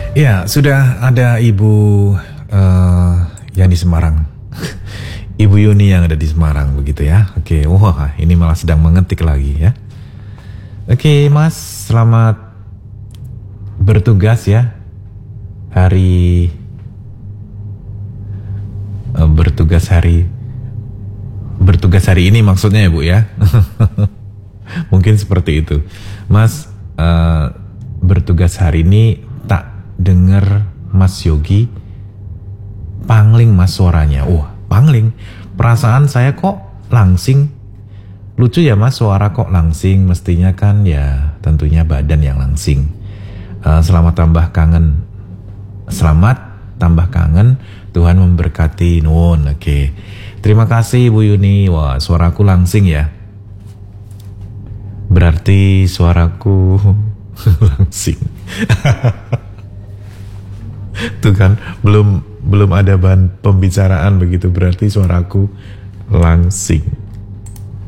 Ya, sudah ada Ibu yang di Semarang. Ibu Yuni yang ada di Semarang begitu ya. Oke, wah ini malah sedang mengetik lagi ya. Oke, Mas, selamat bertugas ya. Hari bertugas hari ini maksudnya ya Bu ya. Mungkin seperti itu. Mas bertugas hari ini tak dengar Mas Yogi pangling Mas suaranya. Wah, pangling. Perasaan saya kok langsing. Lucu ya Mas, suara kok langsing. Mestinya kan ya tentunya badan yang langsing. Selamat tambah kangen. Selamat tambah kangen. Tuhan memberkati. Nuwun. Oke. Terima kasih Bu Yuni. Wah, suaraku langsing ya. Berarti suaraku langsing. Tuh kan, belum ada bahan pembicaraan begitu, berarti suaraku langsing.